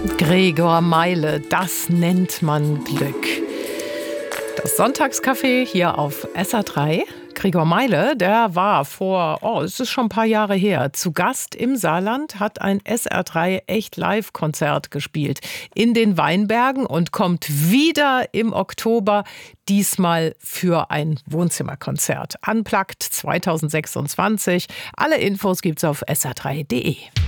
Gregor Meile, das nennt man Glück. Das Sonntagscafé hier auf SR3. Gregor Meile, der war es ist schon ein paar Jahre her, zu Gast im Saarland, hat ein SR3 echt Live-Konzert gespielt in den Weinbergen und kommt wieder im Oktober, diesmal für ein Wohnzimmerkonzert. Unplugged 2026. Alle Infos gibt's auf sr3.de.